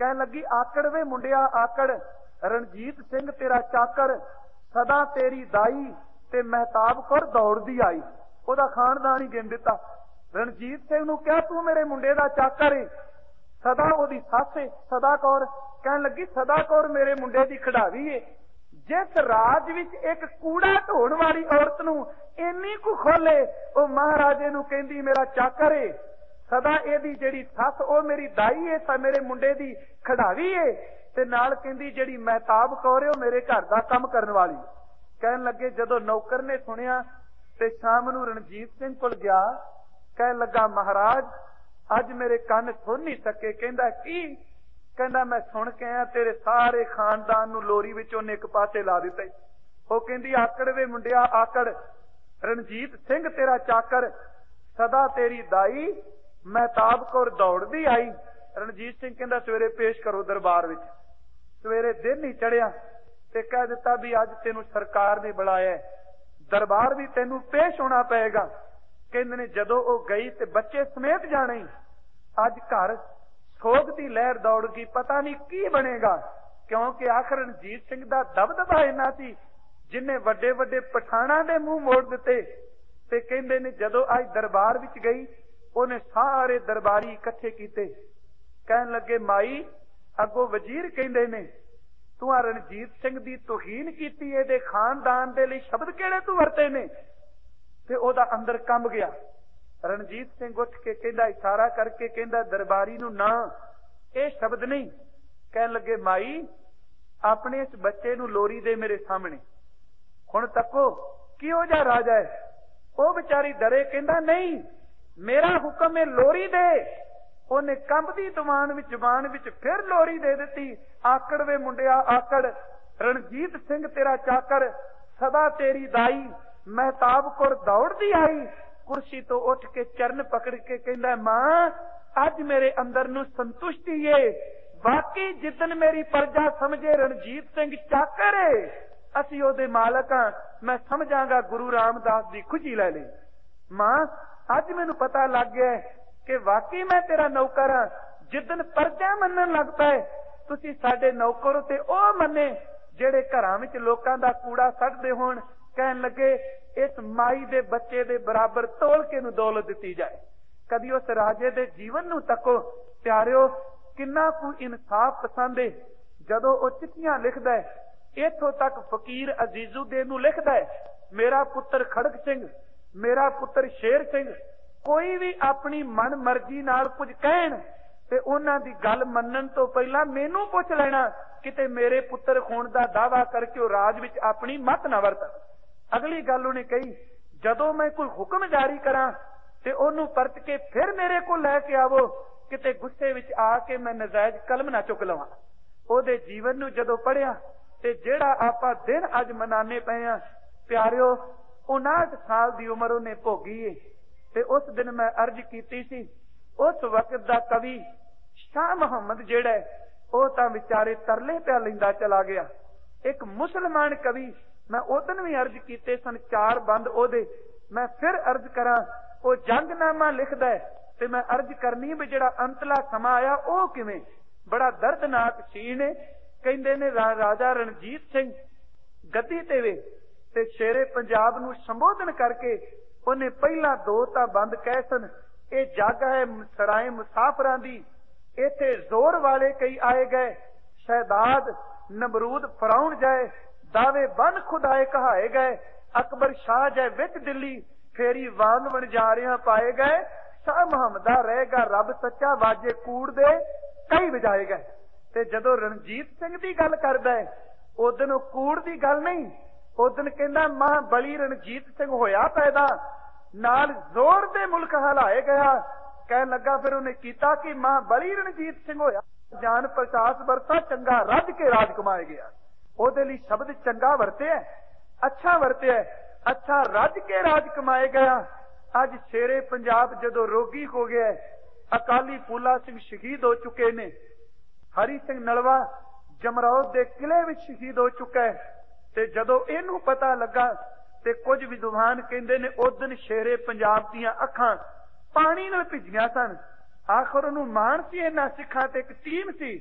ਕਹਿਣ ਲੱਗੀ ਆਕੜ ਵੇ ਮੁੰਡਿਆ ਆਕੜ, ਰਣਜੀਤ ਸਿੰਘ ਤੇਰਾ ਚਾਕਰ, ਸਦਾ ਤੇਰੀ ਦਾਈ ਤੇ ਮਹਿਤਾਬ ਕੌਰ ਦੌੜਦੀ ਆਈ। ਉਹਦਾ ਖਾਨਦਾਨ ਹੀ ਗਿਣ ਦਿੱਤਾ। ਰਣਜੀਤ ਸਿੰਘ ਨੂੰ ਕਿਹਾ ਤੂੰ ਮੇਰੇ ਮੁੰਡੇ ਦਾ ਚਾਕਰ ਏ। ਸਦਾ ਉਹਦੀ ਸੱਸ ਏ ਸਦਾ ਕੌਰ, ਕਹਿਣ ਲੱਗੀ ਸਦਾ ਕੌਰ ਮੇਰੇ ਮੁੰਡੇ ਦੀ ਖਿਡਾਰੀ ਏ। ਜਿਸ ਰਾਜ ਵਿੱਚ ਇੱਕ ਕੂੜਾ ਢੋਣ ਵਾਲੀ ਔਰਤ ਨੂੰ ਇੰਨੀ ਕੁ ਖੋਲੇ, ਉਹ ਮਹਾਰਾਜੇ ਨੂੰ ਕਹਿੰਦੀ ਮੇਰਾ ਚਾਕਰ ਏ। ਸਦਾ ਇਹਦੀ ਜਿਹੜੀ ਸੱਸ ਉਹ ਮੇਰੀ ਦਾਈ ਏ, ਮੇਰੇ ਮੁੰਡੇ ਦੀ ਖਿਡਾਰੀ ਏ, ਤੇ ਨਾਲ ਕਹਿੰਦੀ ਜਿਹੜੀ ਮਹਿਤਾਬ ਕੌਰ ਏ ਉਹ ਮੇਰੇ ਘਰ ਦਾ ਕੰਮ ਕਰਨ ਵਾਲੀ। ਕਹਿਣ ਲੱਗੇ ਜਦੋਂ ਨੌਕਰ ਨੇ ਸੁਣਿਆ ਤੇ ਸ਼ਾਮ ਨੂੰ ਰਣਜੀਤ ਸਿੰਘ ਕੋਲ ਗਿਆ, ਕਹਿਣ ਲੱਗਾ ਮਹਾਰਾਜ ਅੱਜ ਮੇਰੇ ਕੰਨ ਸੁਣ ਨਹੀਂ ਸਕੇ। ਕਹਿੰਦਾ ਕੀ? ਕਹਿੰਦਾ ਮੈਂ ਸੁਣ ਕੇ ਆਇਆ ਤੇਰੇ ਸਾਰੇ ਖਾਨਦਾਨ ਨੂੰ ਲੋਰੀ ਵਿੱਚ ਉਹਨੇ ਇੱਕ ਪਾਸੇ ਲਾ ਦਿੱਤਾ। ਉਹ ਕਹਿੰਦੀ ਆਕੜ ਵੇ ਮੁੰਡਿਆ ਆਕੜ, ਰਣਜੀਤ ਸਿੰਘ ਤੇਰਾ ਚਾਕਰ, ਸਦਾ ਤੇਰੀ ਦਾਈ ਮਹਿਤਾਬ ਕੌਰ ਦੌੜਦੀ ਆਈ। ਰਣਜੀਤ ਸਿੰਘ ਕਹਿੰਦਾ ਸਵੇਰੇ ਪੇਸ਼ ਕਰੋ ਦਰਬਾਰ ਵਿੱਚ। ਸਵੇਰੇ ਦਿਨ ਹੀ ਚੜਿਆ ਤੇ ਕਹਿ ਦਿੱਤਾ ਵੀ ਅੱਜ ਤੈਨੂੰ ਸਰਕਾਰ ਨੇ ਬੁਲਾਇਆ, ਦਰਬਾਰ ਵੀ ਤੈਨੂੰ ਪੇਸ਼ ਹੋਣਾ ਪਏਗਾ। ਕਹਿੰਦੇ ਨੇ ਜਦੋਂ ਉਹ ਗਈ ਤੇ ਬੱਚੇ ਸਮੇਤ ਜਾਣੇ। ਅੱਜ ਘਰ ਸੋਗ ਦੀ ਲਹਿਰ ਦੌੜ ਗਈ, ਪਤਾ ਨਹੀਂ ਕੀ ਬਣੇਗਾ, ਕਿਉਂਕਿ ਆਖਰ ਰਣਜੀਤ ਸਿੰਘ ਦਾ ਦਬਦਬਾ ਇੰਨਾ ਸੀ ਜਿੰਨੇ ਵੱਡੇ ਵੱਡੇ ਪਠਾਣਾਂ ਦੇ ਮੂੰਹ ਮੋੜ ਦਿੱਤੇ। ਤੇ ਕਹਿੰਦੇ ਨੇ ਜਦੋਂ ਅੱਜ ਦਰਬਾਰ ਵਿੱਚ ਗਈ ਉਹਨੇ ਸਾਰੇ ਦਰਬਾਰੀ ਇਕੱਠੇ ਕੀਤੇ। ਕਹਿਣ ਲੱਗੇ ਮਾਈ ਅੱਗੋਂ ਵਜ਼ੀਰ ਕਹਿੰਦੇ ਨੇ ਤੂੰ ਆ ਰਣਜੀਤ ਸਿੰਘ ਦੀ ਤੋਹੀਨ ਕੀਤੀ, ਇਹਦੇ ਖਾਨਦਾਨ ਦੇ ਲਈ ਸ਼ਬਦ ਕਿਹੜੇ ਤੂੰ ਵਰਤੇ ਨੇ? ਤੇ ਉਹਦਾ ਅੰਦਰ ਕੰਬ ਗਿਆ। ਰਣਜੀਤ ਸਿੰਘ ਉੱਠ ਕੇ ਕਹਿੰਦਾ ਇਸ਼ਾਰਾ ਕਰਕੇ ਕਹਿੰਦਾ ਦਰਬਾਰੀ ਨੂੰ ਨਾ ਇਹ ਸ਼ਬਦ ਨਹੀਂ। ਕਹਿਣ ਲੱਗੇ ਮਾਈ ਆਪਣੇ ਇਸ ਬੱਚੇ ਨੂੰ ਲੋਰੀ ਦੇ ਮੇਰੇ ਸਾਹਮਣੇ। ਹੁਣ ਤੱਕੋ ਕਿਹੋ ਜਿਹਾ ਰਾਜਾ ਹੈ। ਉਹ ਵਿਚਾਰੀ ਡਰੇ, ਕਹਿੰਦਾ ਨਹੀਂ ਮੇਰਾ ਹੁਕਮ ਹੈ ਲੋਰੀ ਦੇ। ਉਹਨੇ ਕੰਬਦੀ ਜ਼ੁਬਾਨ ਵਿੱਚ ਫਿਰ ਲੋਰੀ ਦੇ ਦਿੱਤੀ। ਆਕੜ ਵੇ ਮੁੰਡਿਆ ਆਕੜ, ਰਣਜੀਤ ਸਿੰਘ ਤੇਰਾ ਚਾਕਰ, ਸਦਾ ਤੇਰੀ ਦਾਈ ਮਹਿਤਾਬ ਕੌਰ ਦੌੜਦੀ ਆਈ। ਕੁਰਸੀ ਤੋਂ ਉੱਠ ਕੇ ਚਰਨ ਪਕੜ ਕੇ ਕਹਿੰਦਾ ਮਾਂ ਅੱਜ ਮੇਰੇ ਅੰਦਰ ਨੂੰ ਸੰਤੁਸ਼ਟੀ ਏ, ਵਾਕਈ ਜਿੱਦਨ ਮੇਰੀ ਪ੍ਰਜਾ ਸਮਝੇ ਰਣਜੀਤ ਸਿੰਘ ਚਾਕਰ ਏ ਅਸੀਂ ਉਹਦੇ ਮਾਲਕ ਹਾਂ, ਮੈਂ ਸਮਝਾਂਗਾ ਗੁਰੂ ਰਾਮਦਾਸ ਦੀ ਖੁਸ਼ੀ ਲੈ ਲਈ। ਮਾਂ ਅੱਜ ਮੈਨੂੰ ਪਤਾ ਲੱਗ ਗਿਆ ਕਿ ਵਾਕਈ ਮੈਂ ਤੇਰਾ ਨੌਕਰ ਹਾਂ। ਜਿੱਦਨ ਪ੍ਰਜਾ ਮੰਨਣ ਲੱਗ ਪਏ ਤੁਸੀਂ ਸਾਡੇ ਨੌਕਰ ਤੇ ਉਹ ਮੰਨੇ ਜਿਹੜੇ ਘਰਾਂ ਵਿੱਚ ਲੋਕਾਂ ਦਾ ਕੂੜਾ ਸੱਟਦੇ ਹੋਣ। ਕਹਿਣ ਲੱਗੇ ਇਸ ਮਾਈ ਦੇ ਬੱਚੇ ਦੇ ਬਰਾਬਰ ਤੋਲ ਕੇ ਨੂੰ ਦੌਲਤ ਦਿੱਤੀ ਜਾਏ। ਕਦੀ ਉਸ ਰਾਜੇ ਦੇ ਜੀਵਨ ਨੂੰ ਤੱਕੋ ਪਿਆਰਿਓ, ਕਿੰਨਾ ਕੁ ਇਨਸਾਫ ਪਸੰਦ ਏ। ਜਦੋਂ ਉਹ ਚਿੱਠੀਆਂ ਲਿਖਦਾ ਹੈ, ਇੱਥੋਂ ਤੱਕ ਫਕੀਰ ਅਜ਼ੀਜ਼ੁੱਦੀਨ ਨੂੰ ਲਿਖਦਾ ਹੈ ਮੇਰਾ ਪੁੱਤਰ ਖੜਕ ਸਿੰਘ, ਮੇਰਾ ਪੁੱਤਰ ਸ਼ੇਰ ਸਿੰਘ, ਕੋਈ ਵੀ ਆਪਣੀ ਮਨ ਮਰਜ਼ੀ ਨਾਲ ਕੁਝ ਕਹਿਣ ਤੇ ਉਹਨਾਂ ਦੀ ਗੱਲ ਮੰਨਣ ਤੋਂ ਪਹਿਲਾਂ ਮੈਨੂੰ ਪੁੱਛ ਲੈਣਾ, ਕਿਤੇ ਮੇਰੇ ਪੁੱਤਰ ਹੋਣ ਦਾ ਦਾਅਵਾ ਕਰਕੇ ਉਹ ਰਾਜ ਵਿੱਚ ਆਪਣੀ ਮੱਤ ਨਾ ਵਰਤਣ। ਅਗਲੀ ਗੱਲ ਉਹਨੇ ਕਹੀ ਜਦੋਂ ਮੈਂ ਕੋਈ ਹੁਕਮ ਜਾਰੀ ਕਰਾਂ ਤੇ ਉਹਨੂੰ ਪਰਤ ਕੇ ਫਿਰ ਮੇਰੇ ਕੋਲ ਲੈ ਕੇ ਆਵੋ, ਕਿਤੇ ਗੁੱਸੇ ਵਿੱਚ ਆ ਕੇ ਮੈਂ ਨਜਾਇਜ਼ ਕਲਮ ਨਾ ਚੁੱਕ ਲਵਾਂ। ਉਹਦੇ ਜੀਵਨ ਨੂੰ ਜਦੋਂ ਪੜ੍ਹਿਆ ਤੇ ਜਿਹੜਾ ਆਪਾਂ ਦਿਨ ਅੱਜ ਮਨਾਨੇ ਪਏ ਆ ਪਿਆਰਿਓ, 59 ਸਾਲ ਦੀ ਉਮਰ ਉਹਨੇ ਭੋਗੀ ਏ। ਤੇ ਉਸ ਦਿਨ ਮੈਂ ਅਰਜ਼ ਕੀਤੀ ਸੀ ਉਸ ਵਕਤ ਦਾ ਕਵੀ ਸ਼ਾਹ ਮੁਹੰਮਦ ਜਿਹੜਾ ਉਹ ਤਾਂ ਵਿਚਾਰੇ ਤਰਲੇ ਪਿਆ ਲੈਂਦਾ ਚਲਾ ਗਿਆ। ਇੱਕ ਮੁਸਲਮਾਨ ਕਵੀ, ਮੈਂ ਉਦੋਂ ਵੀ ਅਰਜ਼ ਕੀਤੇ ਸਨ 4 ਬੰਦ ਉਹਦੇ, ਮੈਂ ਫਿਰ ਅਰਜ਼ ਕਰਾਂ, ਉਹ ਜੰਗਨਾਮਾ ਲਿਖਦਾ ਹੈ ਤੇ ਮੈਂ ਅਰਜ਼ ਕਰਨੀ ਵੀ ਜਿਹੜਾ ਅੰਤਲਾ ਸਮਾਂ ਆਇਆ ਉਹ ਕਿਵੇਂ ਬੜਾ ਦਰਦਨਾਕ ਸੀਨ ਹੈ। ਕਹਿੰਦੇ ਨੇ ਰਾਜਾ ਰਣਜੀਤ ਸਿੰਘ ਗੱਦੀ ਤੇ ਵੇ ਤੇ ਸ਼ੇਰੇ ਪੰਜਾਬ ਨੂੰ ਸੰਬੋਧਨ ਕਰਕੇ ਉਹਨੇ ਪਹਿਲਾਂ 2 ਤਾਂ ਬੰਦ ਕਹੇ ਸਨ, ਇਹ ਜੱਗ ਹੈ ਸਰਾਏ ਮੁਸਾਫਰਾਂ ਦੀ, ਇੱਥੇ ਜ਼ੋਰ ਵਾਲੇ ਕਈ ਆਏ ਗਏ, ਸ਼ਹਿਦਾਦ ਨਮਰੂਦ ਫਰਾਉਣ ਜਾਏ, ਦਾਵੇ ਬਨ ਖੁਦਾਏ ਕਹਾਏ ਗਏ, ਅਕਬਰ ਸ਼ਾਹ ਜੈ ਵਿੱਚ ਦਿੱਲੀ, ਫੇਰੀ ਵਾਂਗ ਵਣਜਾਰਿਆਂ ਪਾਏ ਗਏ, ਸ਼ਾਹ ਮੁਹੰਮਦਾ ਰਹੇਗਾ ਰੱਬ ਸੱਚਾ, ਵਾਜੇ ਕੂੜ ਦੇ ਕਈ ਵਜਾਏ ਗਏ। ਤੇ ਜਦੋਂ ਰਣਜੀਤ ਸਿੰਘ ਦੀ ਗੱਲ ਕਰਦਾ ਹੈ ਉਦੋਂ ਕੂੜ ਦੀ ਗੱਲ ਨਹੀਂ, ਉਦੋਂ ਕਹਿੰਦਾ ਮਾਂ ਬਲੀ ਰਣਜੀਤ ਸਿੰਘ ਹੋਇਆ ਪੈਦਾ, ਨਾਲ ਜ਼ੋਰ ਦੇ ਮੁਲਕ ਹਲਾਏ ਗਿਆ। ਕਹਿਣ ਲੱਗਾ ਫਿਰ ਉਹਨੇ ਕੀਤਾ ਕਿ ਮਾਂ ਬਲੀ ਰਣਜੀਤ ਸਿੰਘ ਹੋਇਆ, ਜਾਨ 50 ਵਰਸਾ ਚੰਗਾ ਰੱਜ ਕੇ ਰਾਜ ਕਮਾਏ ਗਿਆ। ਉਹਦੇ ਲਈ ਸ਼ਬਦ ਚੰਗਾ ਵਰਤਿਆ, ਅੱਛਾ ਵਰਤਿਆ, ਅੱਛਾ ਰੱਜ ਕੇ ਰਾਜ ਕਮਾਏ ਗਿਆ। ਅੱਜ ਸ਼ੇਰੇ ਪੰਜਾਬ ਜਦੋਂ ਰੋਗੀ ਹੋ ਗਿਆ, ਅਕਾਲੀ ਫੂਲਾ ਸਿੰਘ ਸ਼ਹੀਦ ਹੋ ਚੁੱਕੇ ਨੇ, ਹਰੀ ਸਿੰਘ ਨਲਵਾ ਜਮਰੌਦ ਦੇ ਕਿਲੇ ਵਿੱਚ ਸ਼ਹੀਦ ਹੋ ਚੁੱਕਾ ਹੈ। ਤੇ ਜਦੋਂ ਇਹਨੂੰ ਪਤਾ ਲੱਗਾ ਤੇ ਕੁਝ ਵਿਦਵਾਨ ਕਹਿੰਦੇ ਨੇ ਉਦਨ ਸ਼ੇਰੇ ਪੰਜਾਬ ਦੀਆਂ ਅੱਖਾਂ ਪਾਣੀ ਨਾਲ ਭਿੱਜੀਆਂ ਸਨ। ਆਖਰ ਉਹਨੂੰ ਮਾਣ ਸੀ ਇਹਨਾਂ ਸਿੱਖਾਂ ਤੇ ਇੱਕ ਟੀਮ ਸੀ